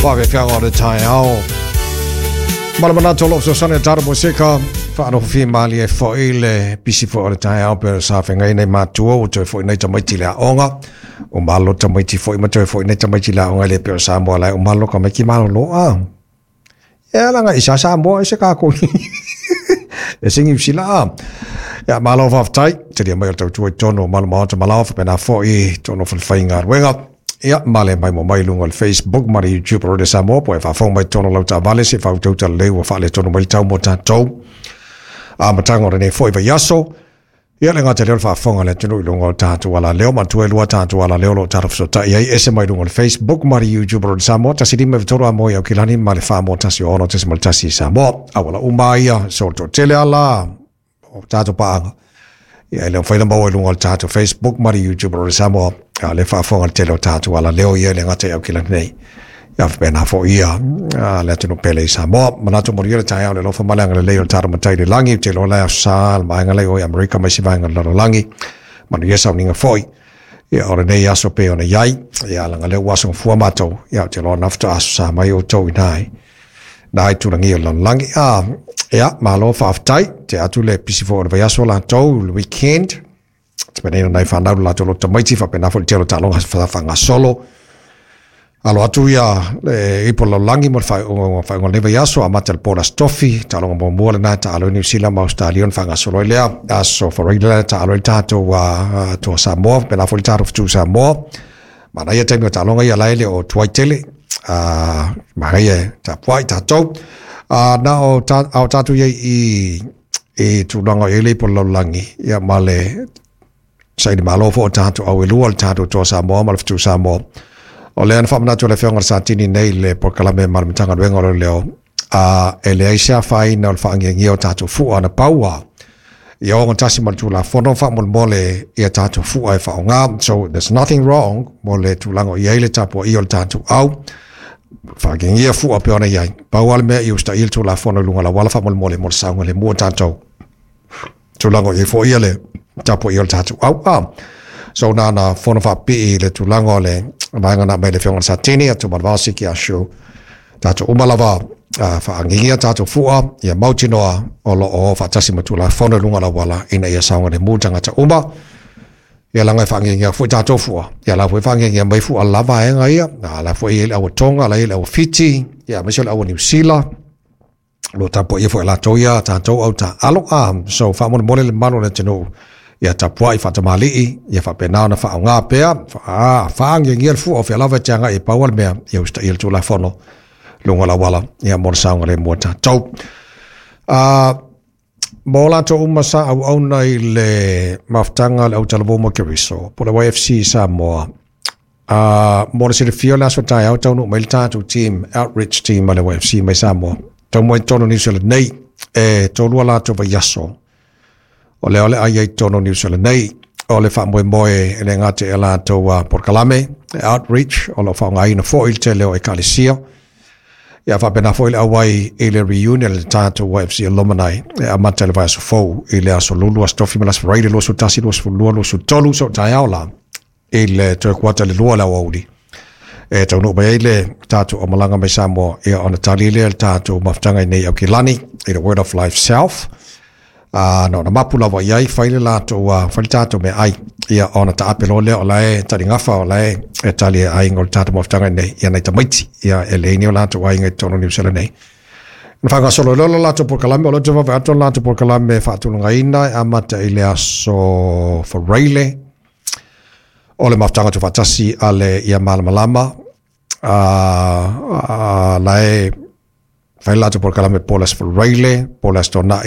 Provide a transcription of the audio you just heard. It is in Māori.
Whawe whianga o le tai ao. Malamana tolo so sane taro musika. Whaano fi mali e fo ile bisi fo o le tai ao pero sa whenga nei matua o toi fo nei tamaiti le aonga. O malo tamaiti fo ima toi fo nei tamaiti le aonga le pero sa moa lai o malo ka meki malo lo a. E langa isa sa moa e se kako. E singi usila a. Ya malo whaftai. Te ria mai o tau tuai tono malo maota malawa whapena fo i tono whainga arwenga. Ia male mai mo mai lunga le Facebook mari YouTube rode sa mo po e fa fong mai tono lauta vale se fa tau le wa fa le tono mai tau mo tatou a matanga re ne foi va yaso ia le ngata le fa fong ale tono lunga tatou ala leo ma tu e lua tatou ala leo lo tatou so ta ia ese mai lunga le Facebook mari YouTube rode sa mo ta sidi me toro mo ia kilani male fa mo tasi ono tesi mal tasi sa mo awala umaya so to tele ala tatou pa ia le faila mo lunga tatou Facebook mari YouTube rode sa mo le fa fonga tele tatu ala leo ia le ngata au kila nei ia pena fo ia le tino pele sa mo manato mo ia tai au le lofa malanga le leo tatu matai le langi te lo la sal mai ngale o America mai sivanga lo langi manu ia sa ninga foi ia ora nei aso pe ona yai ia langa le waso fu mato ia te lo nafta sa mai o to inai dai tu langi lo langi ia malo fa aftai te atu le pisi fo va yaso la to weekend Tepena nai whanau la tolo tamaiti whapena fo telo talonga whanga solo. Alo atu ia ipo lo langi mo whaingo lewa yaso a matel pora stoffi talonga mo mua lena ta alo New Zealand ma Australian whanga solo ilea aso whareila ta alo tato to Samoa pena fo tato ftu Samoa. Mana ia taimio talonga ia laile o tuai tele ma ia ta puai tato na o tato ia i tulanga i leipo lo langi ia male sai di malo fo tato au lua tato to Samoa mal ftu Samoa o le ana famna to le fionga sa tini nei le porkalame mal mtanga wenga lo leo ele aisha fai na fa ngi o tato fu ana paua ia o tasi mal tu la fono fa mol mole ia tato fu ai fa nga so there's nothing wrong mole tu lango ia le tapo i o tato au fa ngi fu ape ona ia paua me i usta il tu la fono lunga la wala fa mol mole mol sa ngole mo tato tu lango i fo ia le tapo i o tatu au so na fono fa pi le tulango le vanga na mele fionga sa tini atu malvasi ki a show tatu umalava fa ngingia tatu fua ia mautinoa o fa tasi matula fono lunga la wala ina ia saunga le mutanga ta uma ia langa fa ngingia fu tatu fua ia la fa ngingia mai fu lava enga ia la fu ia au tonga la ia au fiti ia mesel au New Zealand lo tapo ia fu la toia tatu au ta alo so fa mo le mano le tino ia tapua i fatamali ia fa pena na fa nga pea fa ngi fu of lava changa e power me ia usta il tu la fono lunga la wala ia mo saunga le mota tau mola to umasa au nei le maftanga le autalvo mo keriso por la YFC Samoa mo le fio la sota au tau no melta to team outreach team le YFC mai Samoa tau mo tono ni sele nei e to la to va yaso o le ai tono New Zealand nei o le fa moe le ngate ela to porkalame outreach o lo fa ngai na foil te leo e kalisia ia fa pena foil awai ele reunion le tato YFC alumni a matel va so fo ele aso lulu astofi malas radio lo so tasi lo so lo so tolu so taiola ele to kwata le lo la wodi e to no ba ele tato o malanga me Samoa ia ona talile le tato maftanga nei o kilani e Word of Life South no na mapula wa iai faile lato faile tato me ai ia ona ta apelo le o lai tari ngafa o lai e tali ai ngol tato moftanga nei ia nei tamaiti ia eleni o lato ai ngai tono New Zealand nei nfanga solo lo lato por kalame o lo teva vato lato por kalame fatulunga ina amata ile aso for raile o le moftanga tu fatasi ale ia malama lai faile lato por kalame polas for raile polas tona